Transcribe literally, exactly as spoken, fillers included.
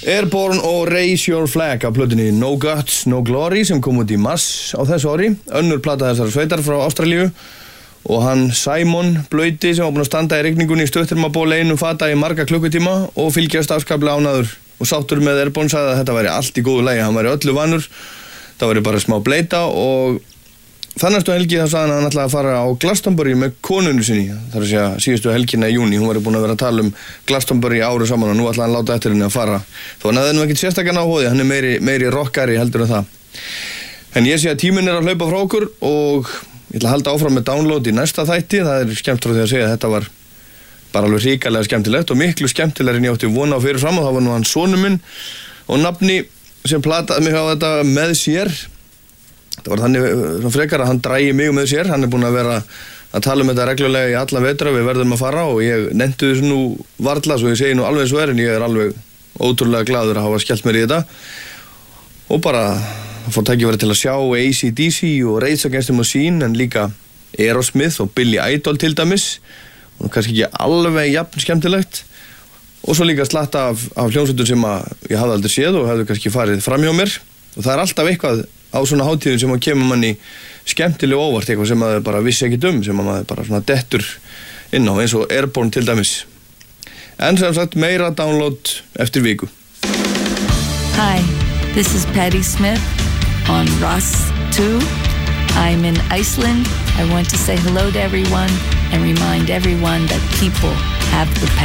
Airborne og Raise Your Flag af plötunni No Guts, No Glory sem kom út í mars á þessu ári. Önnur plata þessar sveitar frá Ástralíu og hann Simon Blauti sem var búinn að standa í rigningunni í stuttermaból einum fata í marga klukkutíma og fylgjast afskaplega ánægður og sáttur með Airborne, sagði að þetta væri allt í góðu lagi, hann væri öllu vanur, það væri bara smá bleita og þannig að helgi þá sagði hann að hann ætlaði að fara á Glastonbury með konunni sinni, þar að segja síðustu helgina í júní, hún var búin að vera að tala um Glastonbury ári saman og nú ætlaði hann að láta eftir henni að fara, þó hann hefði nú ekkert sérstakann áhuga, hann er meiri, meiri rockari heldur en það. En ég sé að tíminn er að hlaupa frá okkur og ég ætla að halda áfram með download í næsta þætti, það er skemmt frá því að segja að þetta var bara alveg hrikalega skemmtilegt og miklu skemmtilegri en ég átti vona á fyrirfram og það var nú hann sonur minn og nafni sem plataði mig á þetta með sér. Það var þannig svona frekar að hann drægi mig með sér, hann er búinn að vera að tala um þetta reglulega í alla vetra, við verðum að fara og ég nennti þessu nú varla, svo ég segi nú alveg svo er en ég er alveg ótrúlega glaður að hafa skellt mér í þetta og bara fór tækifæri til að sjá A C D C og Rage Against the Machine en líka Aerosmith og Billy Idol til dæmis og kannski ekki alveg jafn skemmtilegt og svo líka slatta af, af hljómsveitum sem að ég hafði aldrei séð og hefði kannski farið fram hjá mér og það er alltaf eitthvað á svona hátíðum sem að kemur manni skemmtilega óvart, eitthvað sem maður bara vissi ekkert um, sem að maður bara svona dettur inn á, eins og Airborne til dæmis. En sem sagt meira download eftir viku. Hi, this is Patti Smith on Ross two. I'm in Iceland. I want to say hello to everyone and remind everyone that people have the power.